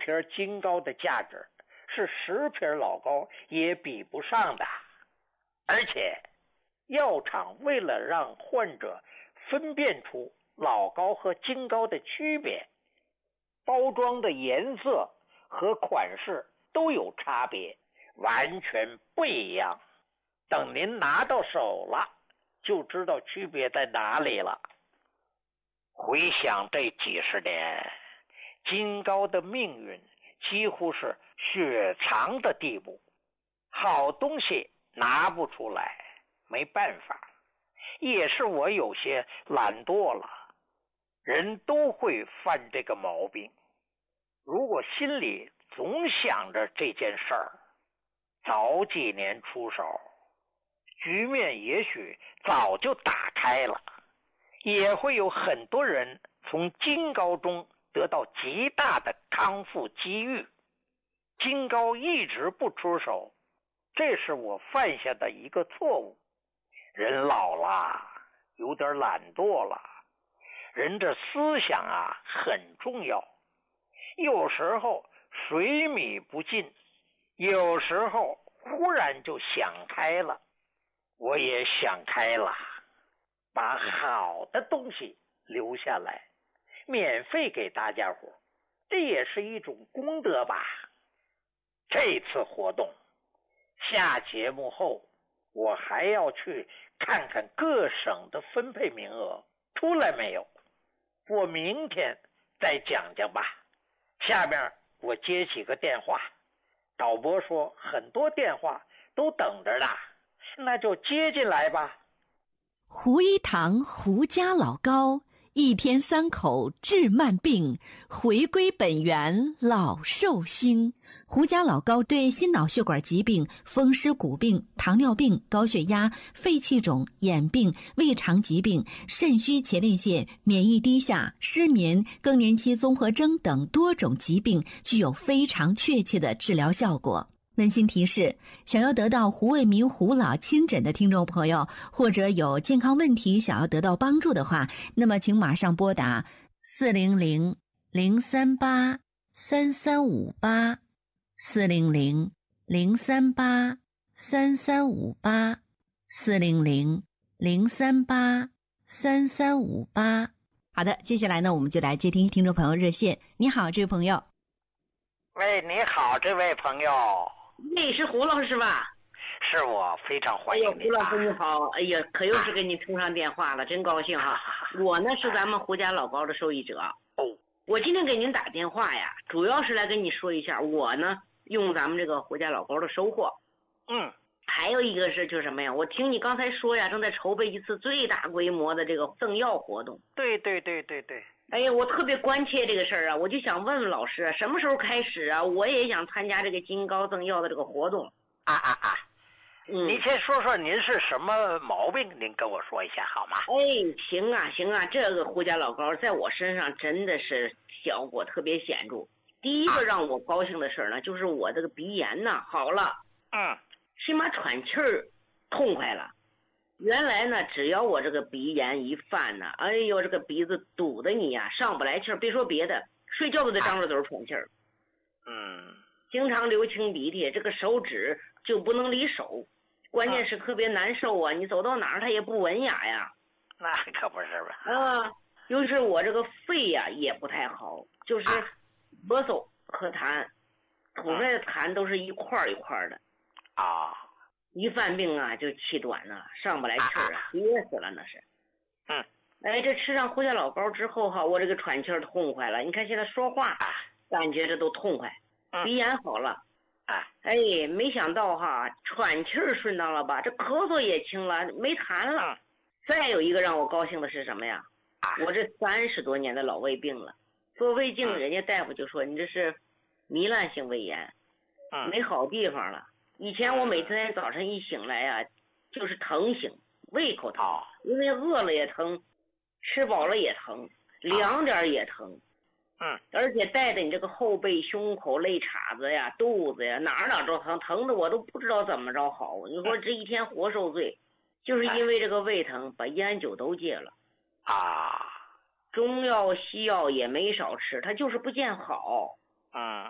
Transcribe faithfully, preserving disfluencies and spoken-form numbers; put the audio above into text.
瓶金膏的价值是十瓶老膏也比不上的。而且药厂为了让患者分辨出老膏和金膏的区别，包装的颜色和款式都有差别，完全不一样。等您拿到手了，就知道区别在哪里了。回想这几十年，金膏的命运几乎是雪藏的地步，好东西拿不出来，没办法，也是我有些懒惰了。人都会犯这个毛病，如果心里总想着这件事儿，早几年出手，局面也许早就打开了，也会有很多人从金膏中得到极大的康复机遇。金膏一直不出手，这是我犯下的一个错误。人老了，有点懒惰了，人这思想啊很重要，有时候水米不进，有时候忽然就想开了。我也想开了，把好的东西留下来，免费给大家伙，这也是一种功德吧。这次活动下节目后，我还要去看看各省的分配名额出来没有，我明天再讲讲吧。下面我接几个电话，导播说很多电话都等着呢，那就接进来吧。 胡一堂胡家老膏，一天三口治慢病，回归本源老寿星。胡家老膏对心脑血管疾病、风湿骨病、糖尿病、高血压、肺气肿、眼病、胃肠疾病、肾虚前列腺、免疫低下、失眠、更年期综合征等多种疾病具有非常确切的治疗效果。温馨提示，想要得到胡卫民胡老亲诊的听众朋友，或者有健康问题想要得到帮助的话，那么请马上拨打四零零零三八三三五八四零零零三八三三五八四零零零三八三三五八。好的，接下来呢，我们就来接听听众朋友热线。你好，这位朋友。 喂，你好，这位朋友。 你是胡老师吧？ 是我，非常欢迎你。 哎呀，胡老师你好，哎呀，可又是给你通上电话了，真高兴哈。我呢是咱们胡家老膏的受益者。 哦， 我今天给您打电话呀，主要是来跟你说一下我呢用咱们这个胡家老膏的收获。 嗯， 还有一个是就是什么呀？我听你刚才说呀，正在筹备一次最大规模的这个赠药活动。 对对对对对。 哎呀，我特别关切这个事儿啊，我就想问问老师啊，什么时候开始啊？我也想参加这个金膏赠药的这个活动。 啊啊啊！ 嗯， 您先说说您是什么毛病，您跟我说一下好吗？ 哎，行啊行啊，这个胡家老膏在我身上真的是效果特别显著。第一个让我高兴的事儿呢，就是我这个鼻炎呢好了， 嗯， 起码喘气儿痛快了。原来呢，只要我这个鼻炎一犯呢，哎呦，这个鼻子堵得你呀、啊、上不来气儿，别说别的，睡觉都得张着嘴喘气儿。 嗯， 经常流清鼻涕，这个手指就不能离手，关键是特别难受啊！你走到哪儿它也不文雅呀。 那可不是吧？ 啊，就是我这个肺呀、啊、也不太好，就是咳嗽和痰，吐出来的痰都是一块儿一块儿的。 啊。 一犯病啊，就气短呐、啊，上不来气儿啊，憋死了那是。 嗯， 哎，这吃上胡家老膏之后哈，我这个喘气儿痛快了。你看现在说话，感觉这都痛快，鼻炎好了。 啊， 哎，没想到哈，喘气儿顺当了吧，这咳嗽也轻了，没痰了。再有一个让我高兴的是什么呀？我这三十多年的老胃病了，做胃镜，人家大夫就说你这是糜烂性胃炎，没好地方了。以前我每天早晨一醒来呀、啊，就是疼醒，胃口疼，因为饿了也疼，吃饱了也疼，凉点也疼， 嗯， 而且带的你这个后背、胸口、肋叉子呀、肚子呀，哪哪都疼，疼的我都不知道怎么着好。你说这一天活受罪，就是因为这个胃疼，把烟酒都戒了， 啊， 中药西药也没少吃，它就是不见好。 嗯。